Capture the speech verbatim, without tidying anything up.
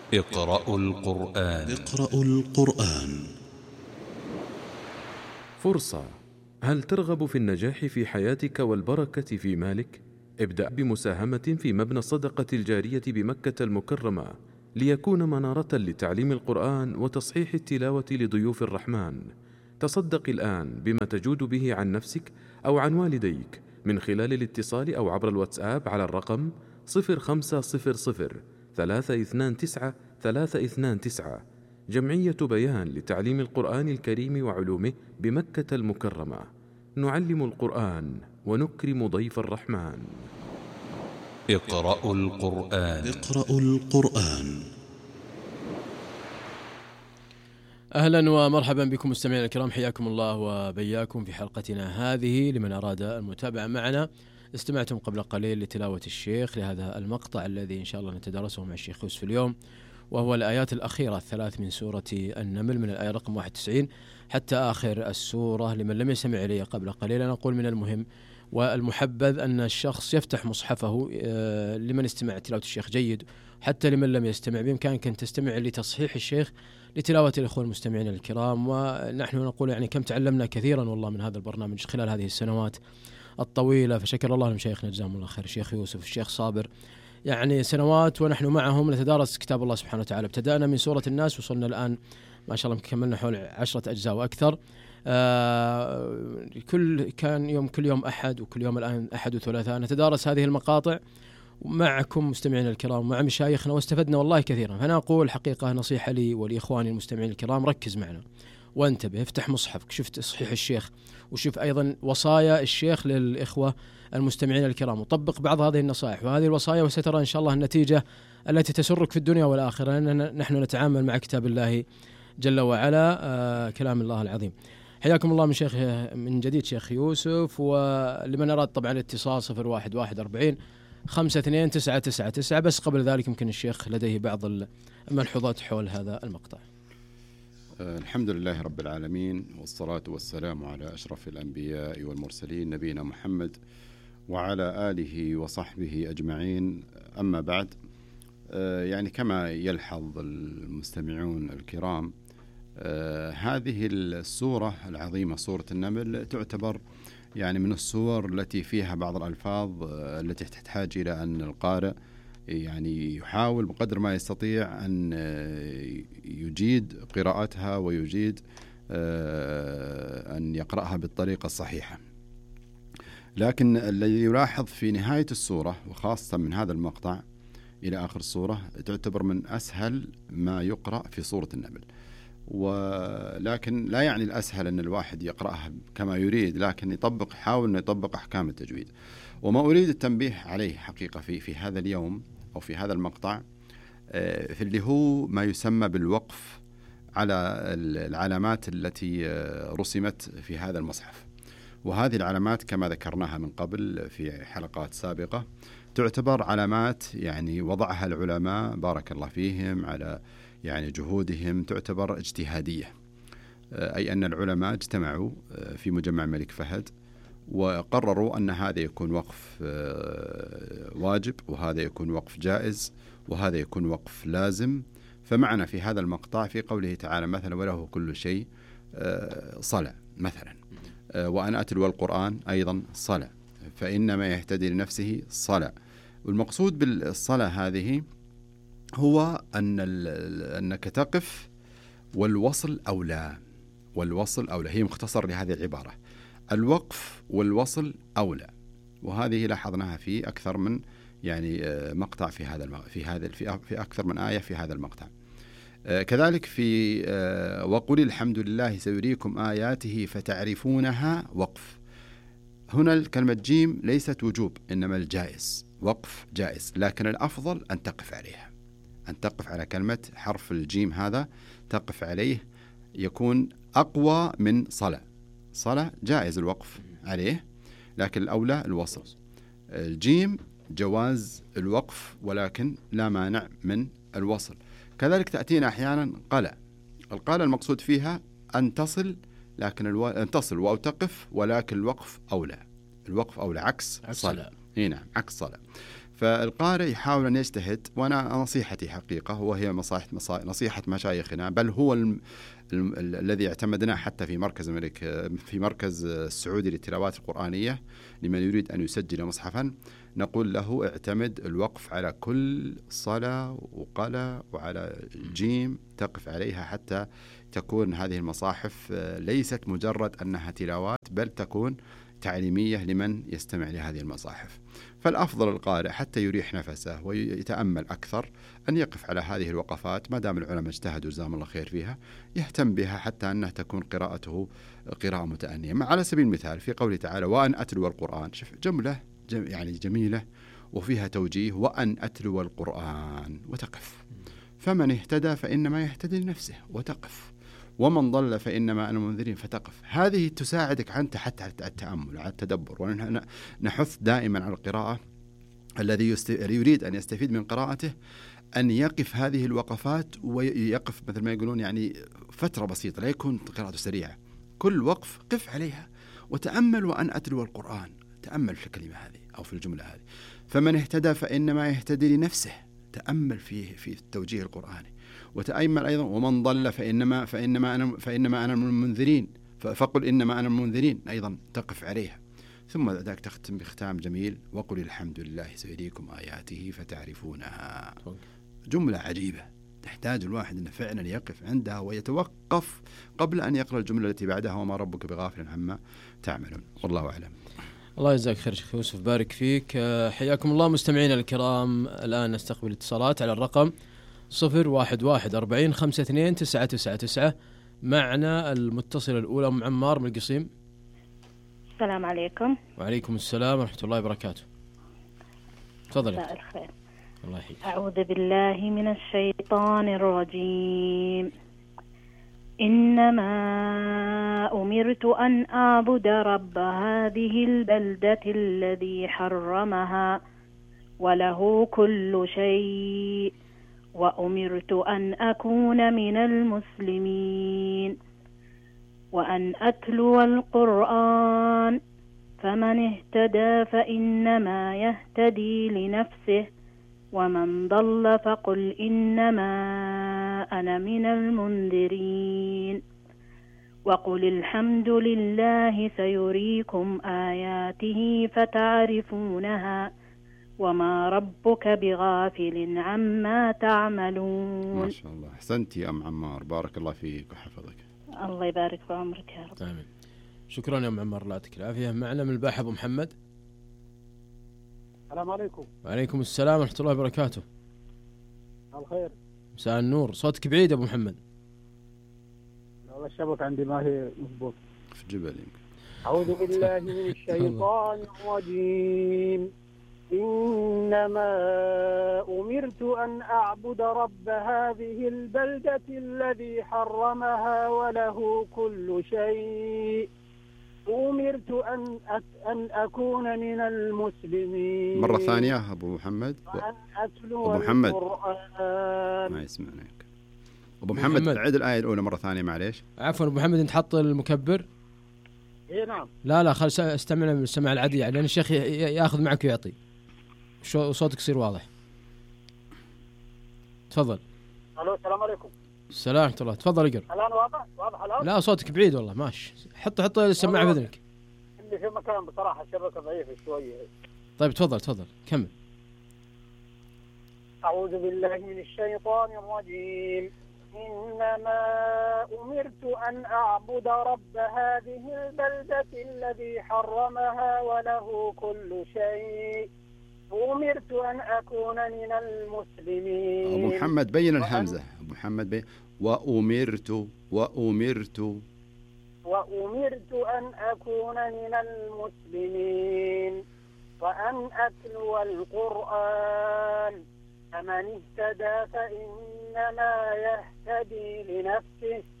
اقرأوا القرآن. اقرأوا القرآن. فرصة. هل ترغب في النجاح في حياتك والبركة في مالك؟ ابدأ بمساهمة في مبنى الصدقة الجارية بمكة المكرمة ليكون منارة لتعليم القرآن وتصحيح التلاوة لضيوف الرحمن. تصدق الآن بما تجود به عن نفسك أو عن والديك من خلال الاتصال أو عبر الواتساب على الرقم صفر خمسة صفر صفر ثلاثة اثنان تسعة ثلاثة اثنان تسعة. جمعية بيان لتعليم القرآن الكريم وعلومه بمكة المكرمة. نعلم القرآن ونكرم ضيف الرحمن. اقرأوا القرآن. اقرأوا القرآن. أهلا ومرحبا بكم مستمعينا الكرام، حياكم الله وبياكم في حلقتنا هذه. لمن أراد المتابعة معنا، استمعتم قبل قليل لتلاوة الشيخ لهذا المقطع الذي إن شاء الله نتدارسه مع الشيخ يوسف اليوم، وهو الآيات الأخيرة الثلاث من سورة النمل، من الآية رقم واحد وتسعين حتى آخر السورة. لمن لم يسمع إلي قبل قليل، أنا أقول من المهم والمحبذ أن الشخص يفتح مصحفه لمن استمع تلاوة الشيخ جيد، حتى لمن لم يستمع بإمكانك أن تستمع لتصحيح الشيخ لتلاوة الإخوة المستمعين الكرام. ونحن نقول يعني كم تعلمنا كثيرا والله من هذا البرنامج خلال هذه السنوات الطويلة، فشكر الله لمشايخنا جزاهم الله خير، الشيخ يوسف، الشيخ صابر، يعني سنوات ونحن معهم نتدارس كتاب الله سبحانه وتعالى. ابتدأنا من سورة الناس وصلنا الآن ما شاء الله كملنا حول عشرة أجزاء وأكثر. آه كل كان يوم كل يوم أحد، وكل يوم الآن أحد وثلاثاء نتدارس هذه المقاطع معكم مستمعين الكرام مع مشايخنا، واستفدنا والله كثيرا. فأنا أقول حقيقة نصيحة لي ولإخواني المستمعين الكرام، ركز معنا وانتبه، افتح مصحفك، شفت تصحيح الشيخ وشوف أيضا وصايا الشيخ للإخوة المستمعين الكرام، وطبق بعض هذه النصائح وهذه الوصايا، وسترى إن شاء الله النتيجة التي تسرك في الدنيا والآخرة، لأننا نحن نتعامل مع كتاب الله جل وعلا، آه كلام الله العظيم. حياكم الله من شيخ من جديد شيخ يوسف. ولمن أراد طبعا الاتصال صفر واحد واحد أربعين خمسة اثنين تسعة تسعة تسعة. بس قبل ذلك يمكن الشيخ لديه بعض الملحوظات حول هذا المقطع. الحمد لله رب العالمين، والصلاة والسلام على أشرف الأنبياء والمرسلين نبينا محمد وعلى آله وصحبه أجمعين. أما بعد، يعني كما يلحظ المستمعون الكرام، هذه السورة العظيمة سورة النمل تعتبر يعني من السور التي فيها بعض الألفاظ التي تحتاج إلى أن القارئ يعني يحاول بقدر ما يستطيع أن يجيد قراءتها ويجيد أن يقرأها بالطريقة الصحيحة. لكن الذي يلاحظ في نهاية السورة وخاصة من هذا المقطع إلى آخر السورة تعتبر من أسهل ما يقرأ في سورة النمل، ولكن لا يعني الأسهل أن الواحد يقرأها كما يريد، لكن يطبق يحاول أن يطبق أحكام التجويد. وما أريد التنبيه عليه حقيقة في في هذا اليوم أو في هذا المقطع في اللي هو ما يسمى بالوقف على العلامات التي رسمت في هذا المصحف. وهذه العلامات كما ذكرناها من قبل في حلقات سابقة تعتبر علامات يعني وضعها العلماء بارك الله فيهم على يعني جهودهم، تعتبر اجتهادية، أي أن العلماء اجتمعوا في مجمع الملك فهد وقرروا أن هذا يكون وقف واجب، وهذا يكون وقف جائز، وهذا يكون وقف لازم. فمعنا في هذا المقطع في قوله تعالى مثلا وله كل شيء صلى مثلا، وأنا أتلو القرآن أيضا صلى، فإنما يهتدي لنفسه صلى. والمقصود بالصلاة هذه هو أن أنك تقف والوصل أولى، والوصل أولى هي مختصر لهذه العبارة، الوقف والوصل أولى. وهذه لاحظناها في أكثر من يعني مقطع في هذا في هذا في أكثر من آية في هذا المقطع. كذلك في وقل الحمد لله سيريكم آياته فتعرفونها وقف. هنا الكلمة جيم ليست وجوب إنما الجائز، وقف جائز، لكن الأفضل أن تقف عليها، أن تقف على كلمة حرف الجيم هذا تقف عليه، يكون أقوى من صلاة. صلاة جائز الوقف عليه، لكن الأولى الوصل. الجيم جواز الوقف ولكن لا مانع من الوصل. كذلك تأتينا أحيانا قلة. القلة المقصود فيها أن تصل لكن الو... أن تصل أو تقف، ولكن الوقف أولى. الوقف أولى عكس صلاة. هنا عكس صلاة. فالقارئ يحاول أن يجتهد، وأنا نصيحتي حقيقة وهي نصيحة مشايخنا، بل هو الم... ال... ال... الذي اعتمدناه حتى في مركز الملك في مركز السعودي للتلاوات القرآنية لمن يريد أن يسجل مصحفا، نقول له اعتمد الوقف على كل صلاة وقلة وعلى جيم تقف عليها حتى تكون هذه المصاحف ليست مجرد أنها تلاوات، بل تكون تعليمية لمن يستمع لهذه المصاحف. فالأفضل القارئ حتى يريح نفسه ويتأمل أكثر أن يقف على هذه الوقفات، ما دام العلماء اجتهدوا جزاهم الله خير فيها، يهتم بها حتى أنها تكون قراءته قراءة متأنية. على سبيل المثال في قوله تعالى وأن أتلو القرآن، شوف جملة جم يعني جميلة وفيها توجيه، وأن أتلو القرآن وتقف. فمن اهتدى فإنما يهتدي لنفسه وتقف، ومن ضل فإنما أنا منذرين فتقف. هذه تساعدك أنت حتى على التأمل على التدبر. ونحث دائما على القراءة، الذي يست... يريد أن يستفيد من قراءته أن يقف هذه الوقفات، ويقف مثل ما يقولون يعني فترة بسيطة، لا يكون قراءته سريعة، كل وقف قف عليها وتأمل وأن أتلو القرآن، تأمل في الكلمة هذه أو في الجملة هذه. فمن اهتدى فإنما يهتدي لنفسه، تأمل فيه في التوجيه القرآني، وتأمل أيضا ومن ضل فإنما فإنما أنا فإنما أنا من المنذرين، فقل إنما أنا المنذرين أيضا تقف عليها. ثم ذاك تختم بختام جميل وقل الحمد لله سيريكم آياته فتعرفونها. جملة عجيبة تحتاج الواحد أنه فعلا يقف عندها ويتوقف قبل أن يقرأ الجملة التي بعدها وما ربك بغافل عما تعملون. والله أعلم. الله يجزاك خير شيخ يوسف، بارك فيك. حياكم الله مستمعينا الكرام. الآن نستقبل اتصالات على الرقم صفر واحد واحد أربعين خمسة اثنين تسعة تسعة تسعة. معنا المتصلة الأولى أم عمار من القصيم. السلام عليكم. وعليكم السلام ورحمة الله وبركاته. تفضل. مساء الخير. الله يحييك. أعوذ بالله من الشيطان الرجيم. إنما أمرت أن أعبد رب هذه البلدة الذي حرمها وله كل شيء وأمرت أن أكون من المسلمين وأن أتلو القرآن فمن اهتدى فإنما يهتدي لنفسه ومن ضل فقل إنما أنا من المنذرين وقل الحمد لله سيريكم آياته فتعرفونها وما ربك بغافل عما تعملون. ما شاء الله، أحسنتي يا أم عمار، بارك الله فيك وحفظك. الله يبارك في عمرك يا رب. آمين. شكرا يا أم عمار، الله يعطيك العافية. معنا من الباحة أبو محمد. السلام عليكم. وعليكم السلام ورحمة الله وبركاته. الخير. مساء النور. صوتك بعيد أبو محمد. والله الشبكة عندي ما هي مضبوط. في جبل يمكن. أعوذ بالله من الشيطان الرجيم. إنما أمرت أن أعبد رب هذه البلدة الذي حرمها وله كل شيء أمرت أن أن أكون من المسلمين. مرة ثانية أبو محمد. وأن أتلو أبو محمد القرآن. ما يسمعناك. أبو محمد, محمد. عيد الآية الأولى مرة ثانية معليش. عفوا أبو محمد، أنت حط المكبر. إيه نعم. لا لا خل استمعنا من السماع العادي، يعني لأن الشيخ يأخذ معك ويعطي صوتك يصير واضح. تفضل. الو السلام عليكم. السلام ورحمة الله. تفضل اقرأ. الآن واضح واضح الآن؟ لا صوتك بعيد والله. ماشي، حط حط السماعة في اذنك. اللي في مكان بصراحة الشبكة ضعيفة شوية. طيب تفضل تفضل كمل. أعوذ بالله من الشيطان الرجيم. إنما أمرت أن أعبد رب هذه البلدة الذي حرمها وله كل شيء أمرت أن أكون من المسلمين. أبو محمد بين الهمزة. أبو محمد بين. وأمرت وأمرت وأمرت أن أكون من المسلمين وأن أتلو القرآن فمن اهتدى فإنما يهتدي لنفسه